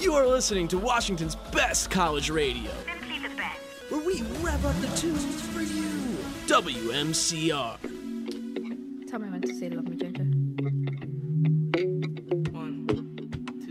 You are listening to Washington's best college radio. Simply the best. Where we rev up the tunes for you. WMCR. Tell me when to say love me, Jojo.